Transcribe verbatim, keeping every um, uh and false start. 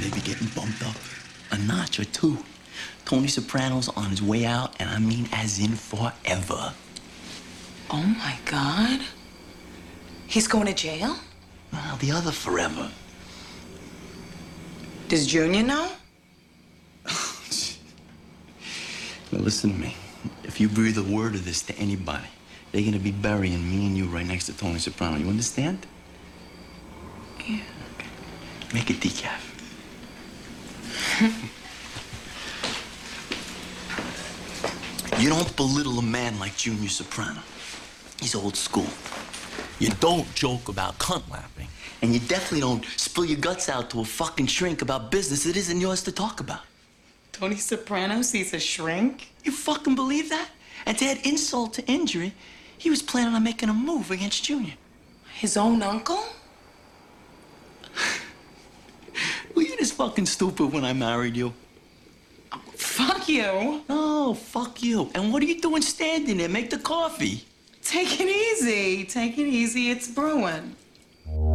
maybe getting bumped up a notch or two. Tony Soprano's on his way out, and I mean as in forever. Oh, my God. He's going to jail? Well, the other forever. Does Junior know? Now, listen to me. If you breathe a word of this to anybody, they're gonna be burying me and you right next to Tony Soprano. You understand? Yeah. Okay. Make it decaf. You don't belittle a man like Junior Soprano. He's old school. You don't joke about cunt lapping. And you definitely don't spill your guts out to a fucking shrink about business that isn't yours to talk about. Tony Soprano sees a shrink? You fucking believe that? And to add insult to injury, he was planning on making a move against Junior. His own uncle? Were you this fucking stupid when I married you? Oh, fuck you. No, fuck you. And what are you doing standing there? Make the coffee. Take it easy. Take it easy. It's brewing.